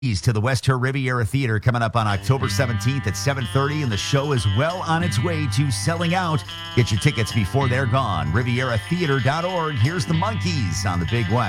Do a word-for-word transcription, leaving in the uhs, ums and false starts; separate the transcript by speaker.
Speaker 1: to the West Her Riviera Theater coming up on October seventeenth at seven thirty, and the show is well on its way to selling out. Get your tickets before they're gone. Riviera Theater dot org. Here's the Monkees on the Big West.